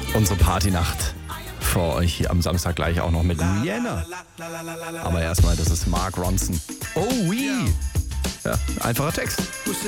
Unsere Partynacht vor euch hier am Samstag gleich auch noch mit Rihanna. Aber erstmal, das ist Mark Ronson. Oh, oui. Ja, einfacher Text.